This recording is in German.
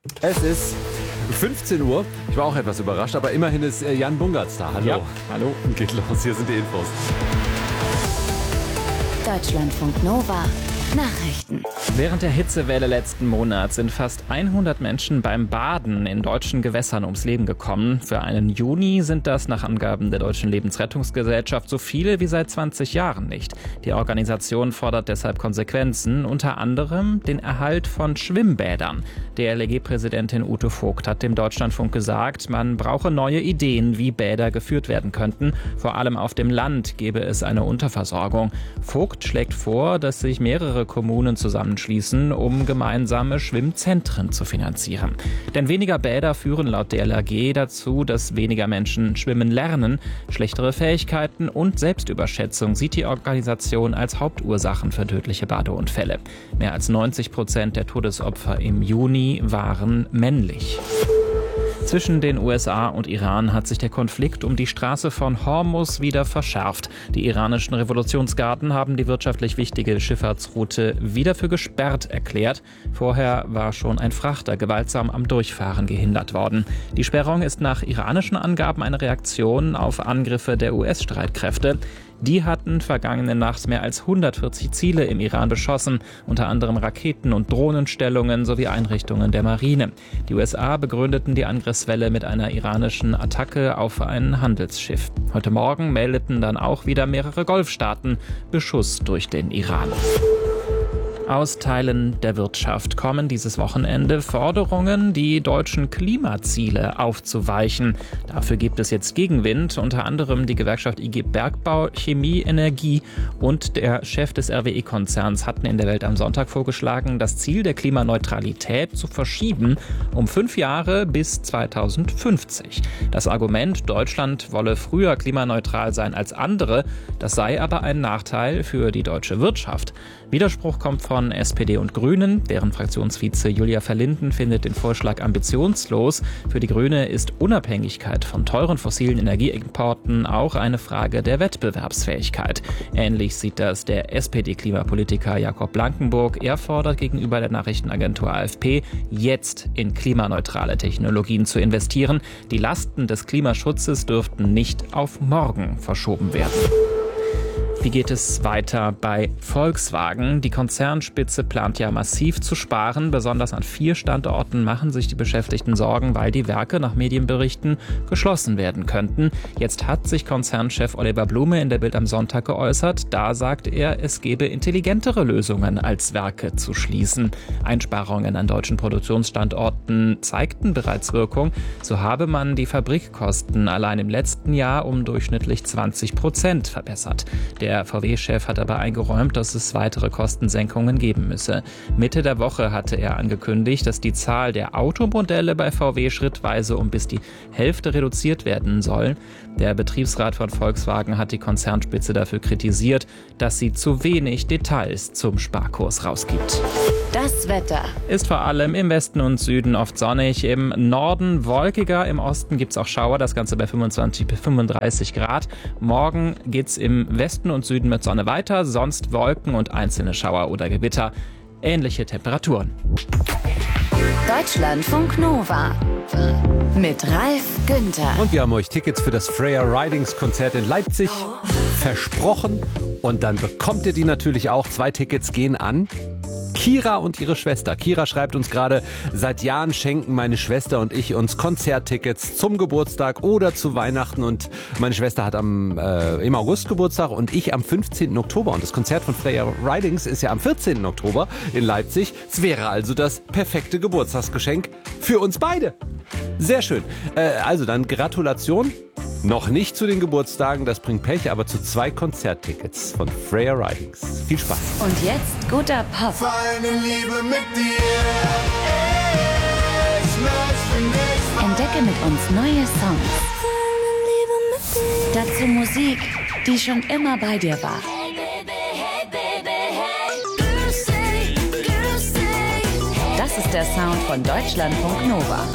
Es ist 15 Uhr. Ich war auch etwas überrascht, aber immerhin ist Jan Bungartz da. Hallo. Ja, hallo. Geht los, hier sind die Infos. Deutschlandfunk Nova. Nachrichten. Während der Hitzewelle letzten Monats sind fast 100 Menschen beim Baden in deutschen Gewässern ums Leben gekommen. Für einen Juni sind das nach Angaben der Deutschen Lebensrettungsgesellschaft so viele wie seit 20 Jahren nicht. Die Organisation fordert deshalb Konsequenzen, unter anderem den Erhalt von Schwimmbädern. DLRG-Präsidentin Ute Vogt hat dem Deutschlandfunk gesagt, man brauche neue Ideen, wie Bäder geführt werden könnten. Vor allem auf dem Land gebe es eine Unterversorgung. Vogt schlägt vor, dass sich mehrere Kommunen zusammenschließen, um gemeinsame Schwimmzentren zu finanzieren. Denn weniger Bäder führen laut DLRG dazu, dass weniger Menschen schwimmen lernen. Schlechtere Fähigkeiten und Selbstüberschätzung sieht die Organisation als Hauptursachen für tödliche Badeunfälle. Mehr als 90% der Todesopfer im Juni waren männlich. Zwischen den USA und Iran hat sich der Konflikt um die Straße von Hormuz wieder verschärft. Die iranischen Revolutionsgarden haben die wirtschaftlich wichtige Schifffahrtsroute wieder für gesperrt erklärt. Vorher war schon ein Frachter gewaltsam am Durchfahren gehindert worden. Die Sperrung ist nach iranischen Angaben eine Reaktion auf Angriffe der US-Streitkräfte. Die hatten vergangene Nacht mehr als 140 Ziele im Iran beschossen, unter anderem Raketen- und Drohnenstellungen sowie Einrichtungen der Marine. Die USA begründeten die Angriffswelle mit einer iranischen Attacke auf ein Handelsschiff. Heute Morgen meldeten dann auch wieder mehrere Golfstaaten Beschuss durch den Iran. Aus Teilen der Wirtschaft kommen dieses Wochenende Forderungen, die deutschen Klimaziele aufzuweichen. Dafür gibt es jetzt Gegenwind. Unter anderem die Gewerkschaft IG Bergbau, Chemie, Energie und der Chef des RWE-Konzerns hatten in der Welt am Sonntag vorgeschlagen, das Ziel der Klimaneutralität zu verschieben um 5 Jahre bis 2050. Das Argument, Deutschland wolle früher klimaneutral sein als andere, das sei aber ein Nachteil für die deutsche Wirtschaft. Widerspruch kommt von SPD und Grünen. Deren Fraktionsvize Julia Verlinden findet den Vorschlag ambitionslos. Für die Grüne ist Unabhängigkeit von teuren fossilen Energieimporten auch eine Frage der Wettbewerbsfähigkeit. Ähnlich sieht das der SPD-Klimapolitiker Jakob Blankenburg. Er fordert gegenüber der Nachrichtenagentur AFP, jetzt in klimaneutrale Technologien zu investieren. Die Lasten des Klimaschutzes dürften nicht auf morgen verschoben werden. Wie geht es weiter bei Volkswagen? Die Konzernspitze plant ja massiv zu sparen. Besonders an 4 Standorten machen sich die Beschäftigten Sorgen, weil die Werke nach Medienberichten geschlossen werden könnten. Jetzt hat sich Konzernchef Oliver Blume in der Bild am Sonntag geäußert. Da sagt er, es gebe intelligentere Lösungen, als Werke zu schließen. Einsparungen an deutschen Produktionsstandorten zeigten bereits Wirkung. So habe man die Fabrikkosten allein im letzten Jahr um durchschnittlich 20% verbessert. Der VW-Chef hat aber eingeräumt, dass es weitere Kostensenkungen geben müsse. Mitte der Woche hatte er angekündigt, dass die Zahl der Automodelle bei VW schrittweise um bis die Hälfte reduziert werden soll. Der Betriebsrat von Volkswagen hat die Konzernspitze dafür kritisiert, dass sie zu wenig Details zum Sparkurs rausgibt. Das Wetter Ist vor allem im Westen und Süden oft sonnig, im Norden wolkiger, im Osten gibt es auch Schauer, das Ganze bei 25 bis 35 Grad. Morgen geht es im Westen und Süden mit Sonne weiter, sonst Wolken und einzelne Schauer oder Gewitter. Ähnliche Temperaturen. Deutschlandfunk Nova mit Ralf Günther. Und wir haben euch Tickets für das Freya Ridings Konzert in Leipzig versprochen. Und dann bekommt ihr die natürlich auch. 2 Tickets gehen an Kira und ihre Schwester. Kira schreibt uns gerade, seit Jahren schenken meine Schwester und ich uns Konzerttickets zum Geburtstag oder zu Weihnachten. Und meine Schwester hat im August Geburtstag und ich am 15. Oktober. Und das Konzert von Freya Ridings ist ja am 14. Oktober in Leipzig. Es wäre also das perfekte Geburtstagsgeschenk für uns beide. Sehr schön. Also dann Gratulation. Noch nicht zu den Geburtstagen, das bringt Pech, aber zu 2 Konzerttickets von Freya Ridings. Viel Spaß. Und jetzt guter Pop. Fallen in Liebe mit dir. Ich möchte nicht. Entdecke mit uns neue Songs. Dazu Musik, die schon immer bei dir war. Das ist der Sound von Deutschlandfunk Nova.